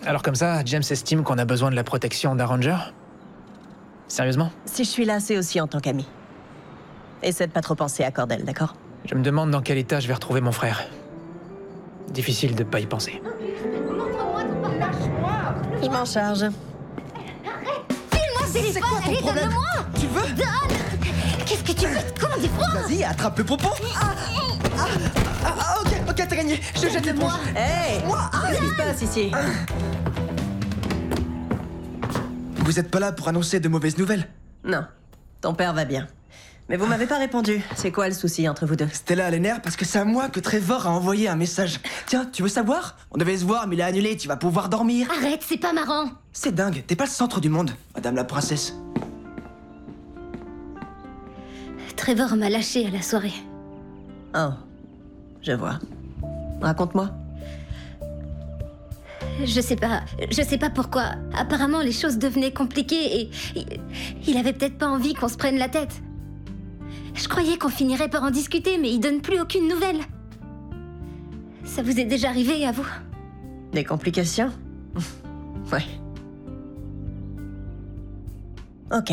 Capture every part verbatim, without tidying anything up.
Alors comme ça, James estime qu'on a besoin de la protection d'un ranger? Sérieusement? Si je suis là, c'est aussi en tant qu'ami. Essaie de pas trop penser à Cordell, d'accord? Je me demande dans quel état je vais retrouver mon frère. Difficile de pas y penser. Il m'en charge. File-moi ce téléphone, quoi ton allez, problème? donne-le-moi. Tu le veux? Donne. Qu'est-ce que tu veux? Comment dis froid? Vas-y, attrape le pompon. Ah, ah, ah, ah, ok, ok, t'as gagné. Je jette l'éponge. Hey! Moi, ah, Qu'est-ce qui se passe ici? Vous êtes pas là pour annoncer de mauvaises nouvelles? Non, ton père va bien. Mais vous m'avez pas répondu. C'est quoi le souci entre vous deux? Stella a les nerfs parce que c'est à moi que Trevor a envoyé un message. Tiens, tu veux savoir? On devait se voir, mais il a annulé, tu vas pouvoir dormir. Arrête, c'est pas marrant. C'est dingue, t'es pas le centre du monde, madame la princesse. Trevor m'a lâché à la soirée. Oh, je vois. Raconte-moi. Je sais pas, je sais pas pourquoi. Apparemment, les choses devenaient compliquées et il, il avait peut-être pas envie qu'on se prenne la tête. Je croyais qu'on finirait par en discuter, mais il donne plus aucune nouvelle. Ça vous est déjà arrivé, à vous? Des complications? Ouais. Ok.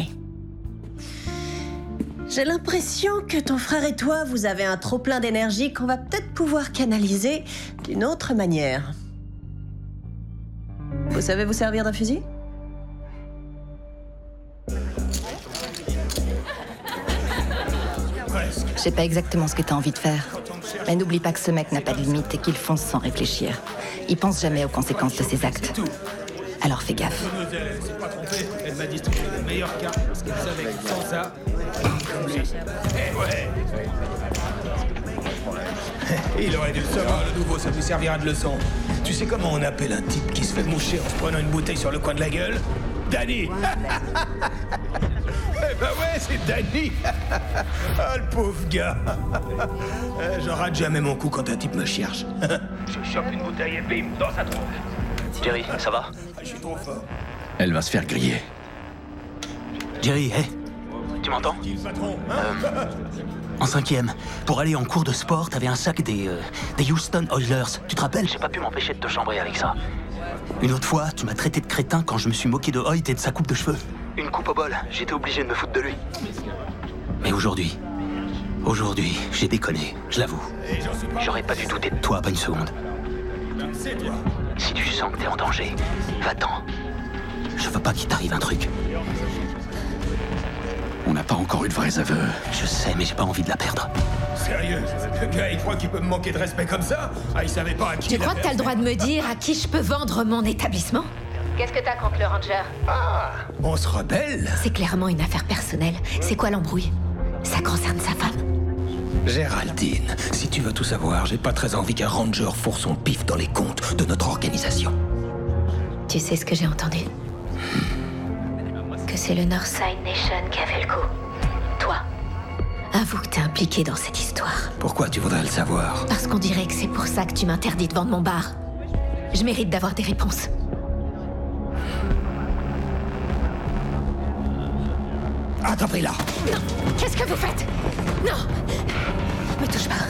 J'ai l'impression que ton frère et toi, vous avez un trop-plein d'énergie qu'on va peut-être pouvoir canaliser d'une autre manière. Vous savez vous servir d'un fusil? Je sais pas exactement ce que t'as envie de faire. Mais n'oublie pas que ce mec n'a pas de limite et qu'il fonce sans réfléchir. Il pense jamais aux conséquences de ses actes. Alors fais gaffe. Elle m'a distribué les meilleures cartes parce qu'elle savait que sans ça. Eh ouais. Il aurait dû le savoir, le nouveau, ça lui servira de leçon. Tu sais comment on appelle un type qui se fait moucher en se prenant une bouteille sur le coin de la gueule? Danny. Eh ben ouais, c'est Danny. Ah, le pauvre gars. Euh, Je rate jamais mon coup quand un type me cherche. Je chope une bouteille et bim, dans sa tronche. Jerry, ça va? Je suis trop fort. Elle va se faire griller. Jerry, hé, tu m'entends? Dis le patron, hein? Euh, en cinquième, pour aller en cours de sport, t'avais un sac des, euh, des Houston Oilers. Tu te rappelles? J'ai pas pu m'empêcher de te chambrer avec ça. Une autre fois, tu m'as traité de crétin quand je me suis moqué de Hoyt et de sa coupe de cheveux. Une coupe au bol, j'étais obligé de me foutre de lui. Mais aujourd'hui, aujourd'hui, j'ai déconné, je l'avoue. J'aurais pas dû douter de toi, pas une seconde. C'est toi. Si tu sens que t'es en danger, va-t'en. Je veux pas qu'il t'arrive un truc. On n'a pas encore eu de vrais aveux. Je sais, mais j'ai pas envie de la perdre. Sérieux? Le gars, il croit qu'il peut me manquer de respect comme ça? Ah, il savait pas à qui Tu il crois avait que t'as le droit de me dire à qui je peux vendre mon établissement? Qu'est-ce que t'as contre le ranger? Ah, on se rebelle? C'est clairement une affaire personnelle. C'est quoi l'embrouille? Ça concerne sa femme. Géraldine, si tu veux tout savoir, j'ai pas très envie qu'un ranger fourre son pif dans les comptes de notre organisation. Tu sais ce que j'ai entendu? Que c'est le Northside Nation qui a fait le coup. Toi, avoue que t'es impliqué dans cette histoire. Pourquoi tu voudrais le savoir? Parce qu'on dirait que c'est pour ça que tu m'interdis de vendre mon bar. Je mérite d'avoir des réponses. À ton prix là! Non! Qu'est-ce que vous faites? Non! Me touche pas.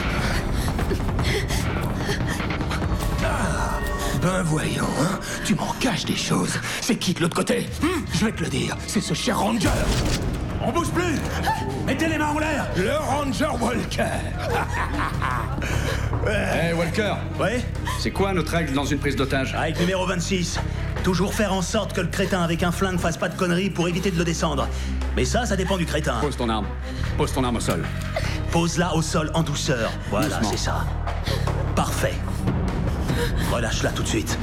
Ah, ben voyons, hein? Tu m'en caches des choses. C'est qui de l'autre côté? Hum, je vais te le dire, c'est ce cher ranger. On bouge plus! Mettez les mains en l'air! Le ranger Walker! Hé, hey, Walker. Ouais? C'est quoi notre règle dans une prise d'otage? Avec numéro vingt-six, toujours faire en sorte que le crétin avec un flingue fasse pas de conneries pour éviter de le descendre. Mais ça, ça dépend du crétin. Pose ton arme. Pose ton arme au sol. Pose-la au sol en douceur. Voilà, Doucement. c'est ça. Parfait. Relâche-la tout de suite.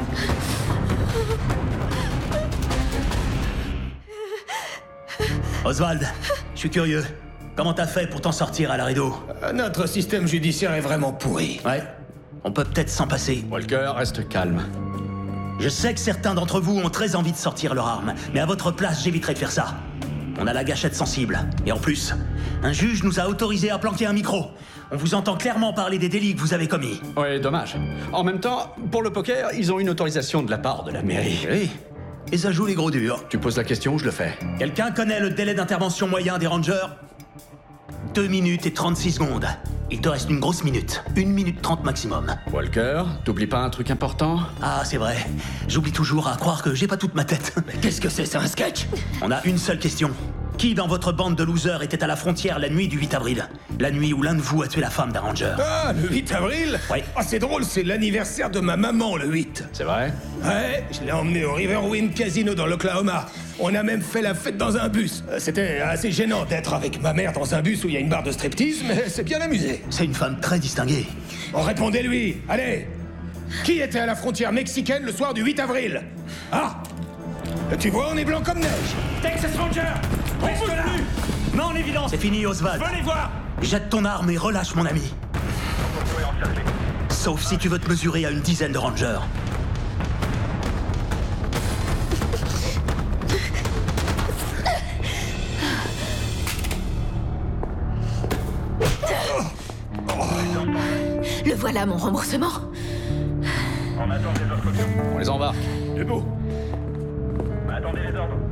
Oswald, je suis curieux. Comment t'as fait pour t'en sortir à la rideau? Euh, Notre système judiciaire est vraiment pourri. Ouais. On peut peut-être s'en passer. Walker, reste calme. Je sais que certains d'entre vous ont très envie de sortir leur arme, mais à votre place, j'éviterai de faire ça. On a la gâchette sensible. Et en plus, un juge nous a autorisé à planquer un micro. On vous entend clairement parler des délits que vous avez commis. Ouais, dommage. En même temps, pour le poker, ils ont une autorisation de la part de la mairie. Oui. Et ça joue les gros durs. Tu poses la question, je le fais. Quelqu'un connaît le délai d'intervention moyen des rangers? deux minutes et trente-six secondes. Il te reste une grosse minute. Une minute trente maximum. Walker, t'oublies pas un truc important? Ah, c'est vrai. J'oublie toujours à croire que j'ai pas toute ma tête. Mais qu'est-ce que c'est, c'est un sketch? On a une seule question. Qui dans votre bande de losers était à la frontière la nuit du huit avril? La nuit où l'un de vous a tué la femme d'un ranger. Ah, le huit avril? Oui. Ah, c'est drôle, c'est l'anniversaire de ma maman, le huit. C'est vrai? Ouais, je l'ai emmené au Riverwind Casino dans l'Oklahoma. On a même fait la fête dans un bus. Euh, C'était assez gênant d'être avec ma mère dans un bus où il y a une barre de striptease, mais c'est bien amusé. C'est une femme très distinguée. Bon, répondez-lui, allez. Qui était à la frontière mexicaine le soir du huit avril? Ah! Tu vois, on est blanc comme neige. Texas Ranger! Reste là! Non, en évidence! C'est fini, Oswald. Venez voir! Jette ton arme et relâche, mon ami. Sauf si tu veux te mesurer à une dizaine de rangers. Le voilà, mon remboursement. On les embarque. Debout. Attendez les ordres.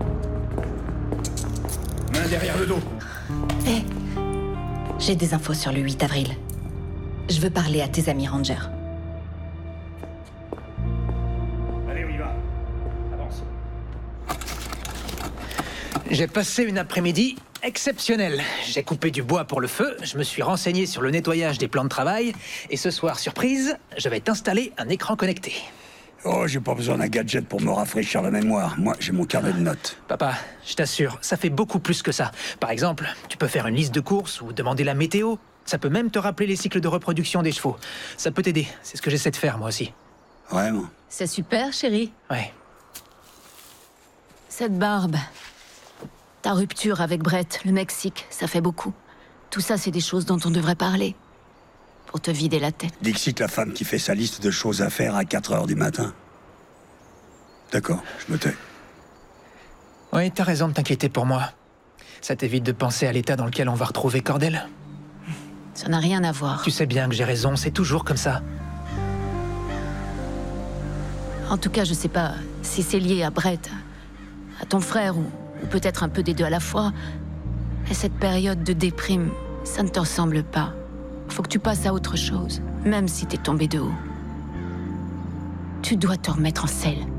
Main derrière le dos. Hé, j'ai des infos sur le huit avril. Je veux parler à tes amis rangers. Allez, on y va. Avance. J'ai passé une après-midi exceptionnelle. J'ai coupé du bois pour le feu, je me suis renseigné sur le nettoyage des plans de travail, et ce soir, surprise, je vais t'installer un écran connecté. Oh, j'ai pas besoin d'un gadget pour me rafraîchir la mémoire. Moi, j'ai mon carnet de notes. Papa, je t'assure, ça fait beaucoup plus que ça. Par exemple, tu peux faire une liste de courses ou demander la météo. Ça peut même te rappeler les cycles de reproduction des chevaux. Ça peut t'aider, c'est ce que j'essaie de faire moi aussi. Vraiment. C'est super, chérie. Ouais. Cette barbe. Ta rupture avec Brett, le Mexique, ça fait beaucoup. Tout ça, c'est des choses dont on devrait parler. Pour te vider la tête. Dixit, la femme qui fait sa liste de choses à faire à quatre heures du matin. D'accord, je me tais. Oui, t'as raison de t'inquiéter pour moi. Ça t'évite de penser à l'état dans lequel on va retrouver Cordell. Ça n'a rien à voir. Tu sais bien que j'ai raison, c'est toujours comme ça. En tout cas, je sais pas si c'est lié à Brett, à ton frère, ou, ou peut-être un peu des deux à la fois. Mais cette période de déprime, ça ne te ressemble pas. Faut que tu passes à autre chose, même si t'es tombé de haut. Tu dois te remettre en selle.